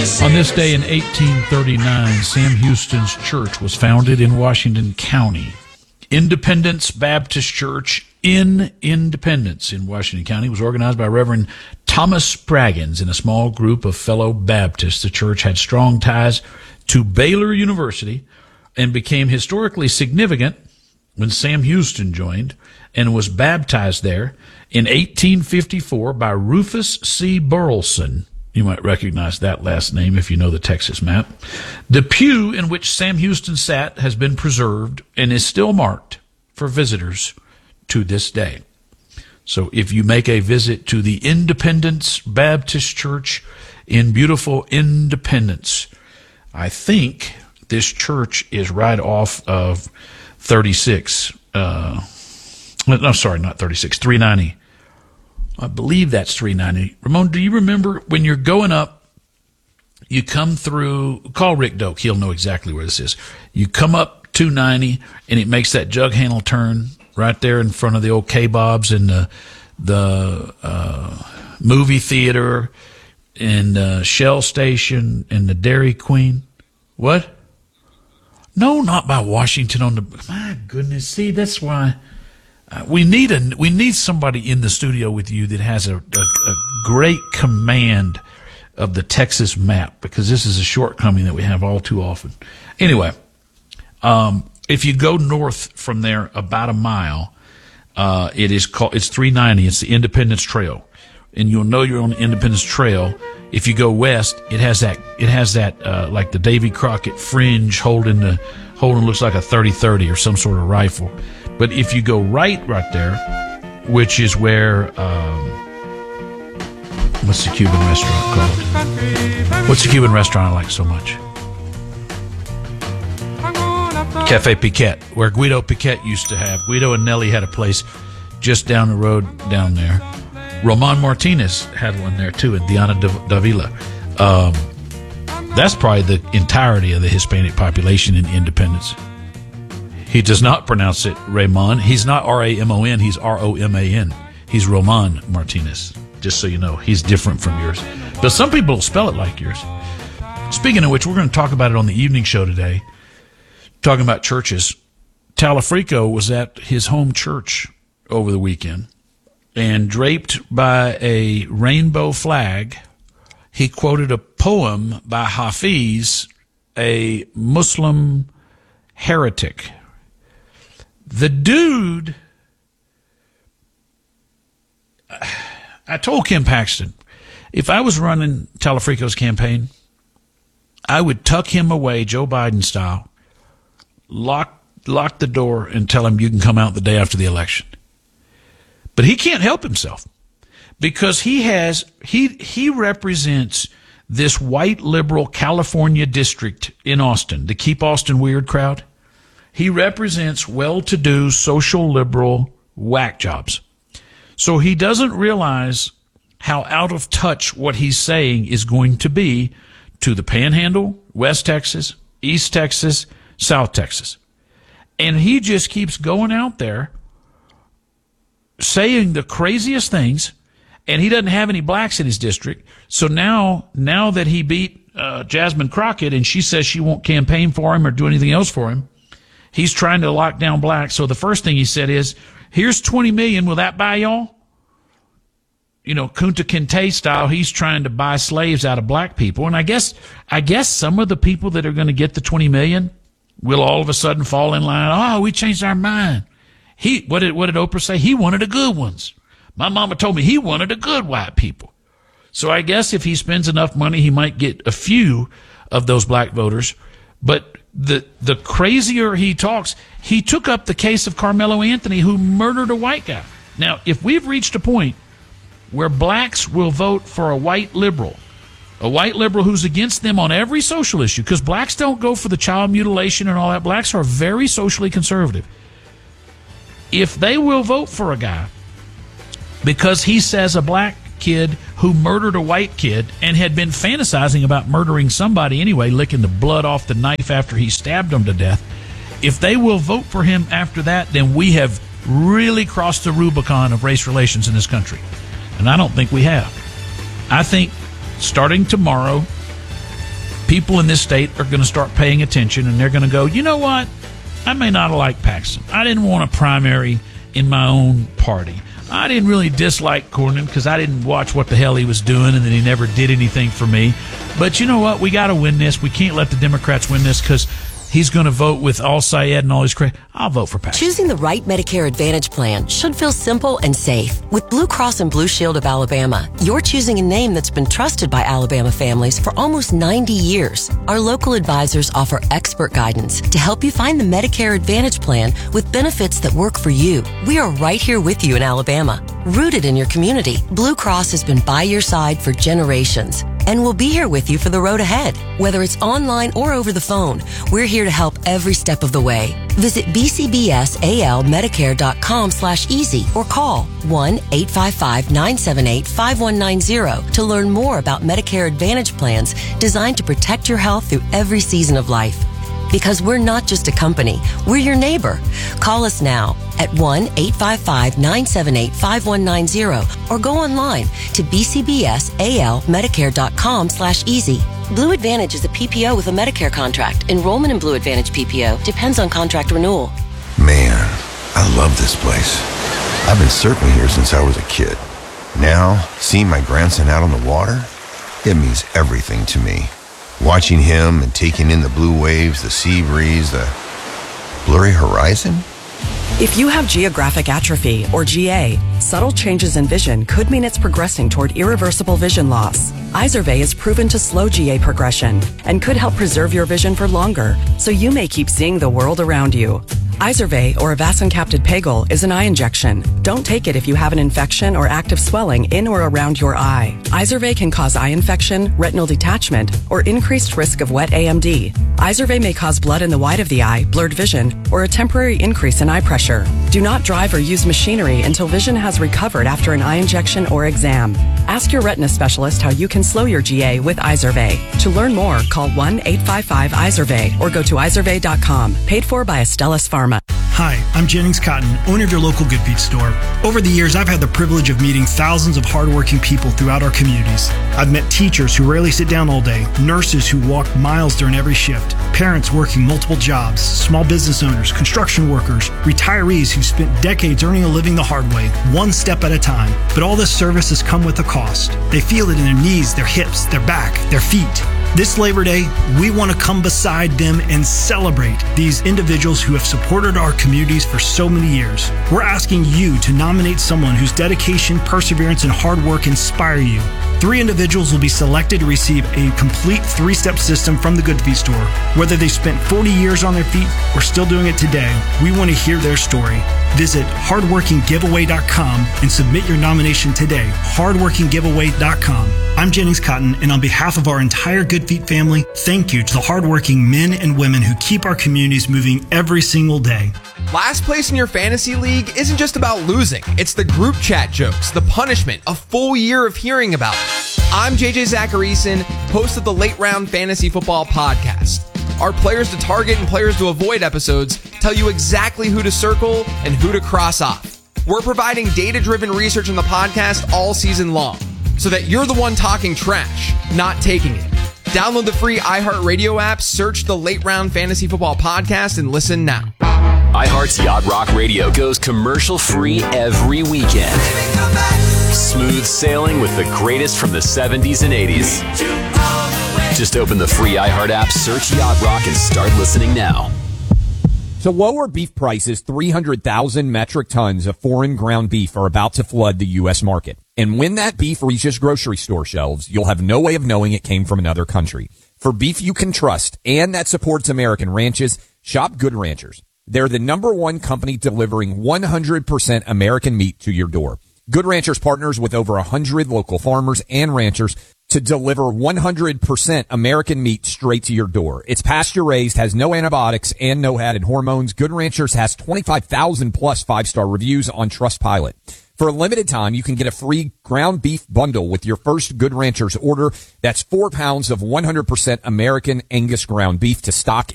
On this day in 1839, Sam Houston's church was founded in Washington County. Independence Baptist Church in Independence in Washington County was organized by Reverend Thomas Spraggins and a small group of fellow Baptists. The church had strong ties to Baylor University and became historically significant when Sam Houston joined and was baptized there in 1854 by Rufus C. Burleson. You might recognize that last name if you know the Texas map. The pew in which Sam Houston sat has been preserved and is still marked for visitors to this day. So if you make a visit to the Independence Baptist Church in beautiful Independence, I think this church is right off of 36. No, sorry, not 36, 390. I believe that's 390. Ramon, do you remember when you're going up, you come through, call Rick Doak, he'll know exactly where this is. You come up 290 and it makes that jug handle turn right there in front of the old K-Bob's and the movie theater and the Shell station and the Dairy Queen. What? No, not by Washington on the, my goodness. See, that's why we need somebody in the studio with you that has a great command of the Texas map, because this is a shortcoming that we have all too often. Anyway, if you go north from there about a mile, it's 390. It's the Independence Trail, and you'll know you're on the Independence Trail. If you go west, it has that like the Davy Crockett fringe holding looks like a 30-30 or some sort of rifle. But if you go right there, which is where, what's the Cuban restaurant called? What's the Cuban restaurant I like so much? Cafe Piquet, where Guido Piquet used to have. Guido and Nellie had a place just down the road down there. Roman Martinez had one there too, and Diana Davila. That's probably the entirety of the Hispanic population in Independence. He does not pronounce it Raymond. He's not R-A-M-O-N. He's R-O-M-A-N. He's Roman Martinez, just so you know. He's different from yours. But some people spell it like yours. Speaking of which, we're going to talk about it on the evening show today, talking about churches. Talafrico was at his home church over the weekend, and draped by a rainbow flag, he quoted a poem by Hafiz, a Muslim heretic. The dude, I told Ken Paxton, if I was running Talafrico's campaign, I would tuck him away, Joe Biden style, lock the door, and tell him you can come out the day after the election. But he can't help himself, because he represents this white liberal California district in Austin, the Keep Austin Weird crowd. He represents well-to-do social liberal whack jobs. So he doesn't realize how out of touch what he's saying is going to be to the Panhandle, West Texas, East Texas, South Texas. And he just keeps going out there saying the craziest things, and he doesn't have any blacks in his district. So now that he beat Jasmine Crockett, and she says she won't campaign for him or do anything else for him, he's trying to lock down blacks. So the first thing he said is, here's $20 million. Will that buy y'all? You know, Kunta Kinte style, he's trying to buy slaves out of black people. And I guess some of the people that are going to get the $20 million will all of a sudden fall in line. Oh, we changed our mind. What did Oprah say? He wanted the good ones. My mama told me he wanted the good white people. So I guess if he spends enough money, he might get a few of those black voters. But the crazier he talks, he took up the case of Carmelo Anthony, who murdered a white guy. Now, if we've reached a point where blacks will vote for a white liberal who's against them on every social issue, because blacks don't go for the child mutilation and all that. Blacks are very socially conservative. If they will vote for a guy because he says a black kid who murdered a white kid and had been fantasizing about murdering somebody anyway, licking the blood off the knife after he stabbed them to death, if they will vote for him after that, then we have really crossed the Rubicon of race relations in this country. And I don't think we have. I think starting tomorrow, people in this state are going to start paying attention, and they're going to go, you know what? I may not have liked Paxton. I didn't want a primary in my own party. I didn't really dislike Cornyn because I didn't watch what the hell he was doing, and then he never did anything for me. But you know what? We got to win this. We can't let the Democrats win this because he's going to vote with Al Sayed and all his crazy. I'll vote for Paxton. Choosing the right Medicare Advantage plan should feel simple and safe. With Blue Cross and Blue Shield of Alabama, you're choosing a name that's been trusted by Alabama families for almost 90 years. Our local advisors offer expert guidance to help you find the Medicare Advantage plan with benefits that work for you. We are right here with you in Alabama. Rooted in your community, Blue Cross has been by your side for generations. And we'll be here with you for the road ahead. Whether it's online or over the phone, we're here to help every step of the way. Visit bcbsalmedicare.com/easy or call 1-855-978-5190 to learn more about Medicare Advantage plans designed to protect your health through every season of life. Because we're not just a company, we're your neighbor. Call us now at 1-855-978-5190 or go online to bcbsalmedicare.com/easy. Blue Advantage is a PPO with a Medicare contract. Enrollment in Blue Advantage PPO depends on contract renewal. Man, I love this place. I've been surfing here since I was a kid. Now, seeing my grandson out on the water, it means everything to me. Watching him and taking in the blue waves, the sea breeze, the blurry horizon. If you have geographic atrophy, or GA, subtle changes in vision could mean it's progressing toward irreversible vision loss. Izervay is proven to slow GA progression and could help preserve your vision for longer, so you may keep seeing the world around you. Izervay, or avacincaptad pegol, is an eye injection. Don't take it if you have an infection or active swelling in or around your eye. Izervay can cause eye infection, retinal detachment, or increased risk of wet AMD. Izervay may cause blood in the white of the eye, blurred vision, or a temporary increase in eye pressure. Do not drive or use machinery until vision has recovered after an eye injection or exam. Ask your retina specialist how you can slow your GA with Izervay. To learn more, call 1-855-IZERVAY or go to izervay.com. Paid for by Astellas Pharma. Hi, I'm Jennings Cotton, owner of your local Good Feet store. Over the years, I've had the privilege of meeting thousands of hardworking people throughout our communities. I've met teachers who rarely sit down all day, nurses who walk miles during every shift, parents working multiple jobs, small business owners, construction workers, retirees who spent decades earning a living the hard way, one step at a time. But all this service has come with a cost. They feel it in their knees, their hips, their back, their feet. This Labor Day, we want to come beside them and celebrate these individuals who have supported our communities for so many years. We're asking you to nominate someone whose dedication, perseverance, and hard work inspire you. 3 individuals will be selected to receive a complete 3-step system from the Good Feet store. Whether they spent 40 years on their feet or still doing it today, we want to hear their story. Visit hardworkinggiveaway.com and submit your nomination today. hardworkinggiveaway.com. I'm Jennings Cotton, and on behalf of our entire Good Feet family, thank you to the hardworking men and women who keep our communities moving every single day. Last place in your fantasy league isn't just about losing. It's the group chat jokes, the punishment, a full year of hearing about it. I'm JJ Zacharyson, host of the Late Round Fantasy Football Podcast. Our players to target and players to avoid episodes tell you exactly who to circle and who to cross off. We're providing data-driven research in the podcast all season long, so that you're the one talking trash, not taking it. Download the free iHeartRadio app, search the Late Round Fantasy Football Podcast, and listen now. iHeart's Yacht Rock Radio goes commercial-free every weekend. Smooth sailing with the greatest from the 70s and 80s. Just open the free iHeart app, search Yacht Rock, and start listening now. To lower beef prices, 300,000 metric tons of foreign ground beef are about to flood the U.S. market. And when that beef reaches grocery store shelves, you'll have no way of knowing it came from another country. For beef you can trust and that supports American ranches, shop Good Ranchers. They're the #1 company delivering 100% American meat to your door. Good Ranchers partners with over 100 local farmers and ranchers to deliver 100% American meat straight to your door. It's pasture-raised, has no antibiotics, and no added hormones. Good Ranchers has 25,000 plus 5-star reviews on Trustpilot. For a limited time, you can get a free ground beef bundle with your first Good Ranchers order. That's 4 pounds of 100% American Angus ground beef to stock